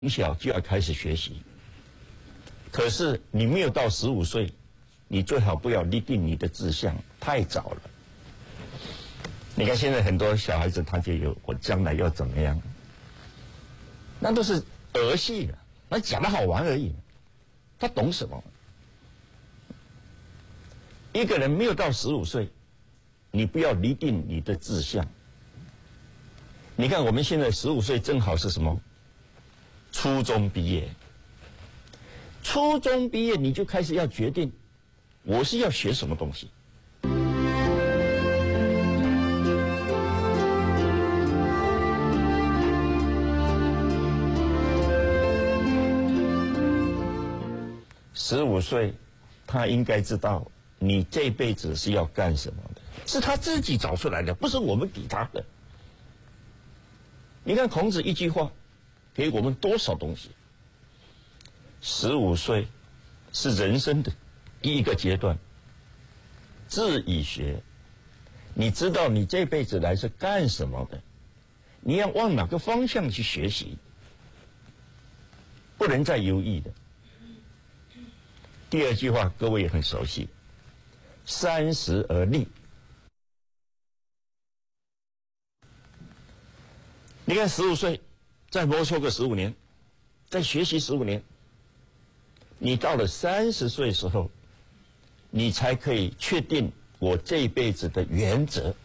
从小就要开始学习。可是你没有到15岁，你最好不要立定你的志向，太早了。你看现在很多小孩子他就有我将来要怎么样，那都是儿戏了，那讲的好玩而已。他懂什么？一个人没有到15岁，你不要立定你的志向。你看我们现在15岁正好是什么？初中毕业。初中毕业你就开始要决定，我是要学什么东西。15岁，他应该知道你这辈子是要干什么的，是他自己找出来的，不是我们给他的。你看孔子一句话，给我们多少东西？15岁是人生的第一个阶段，志以学。你知道你这辈子来是干什么的，你要往哪个方向去学习，不能再犹豫的。第二句话各位也很熟悉，30而立。你看15岁再磨凑个15年，再学习15年，你到了30岁的时候，你才可以确定我这一辈子的原则。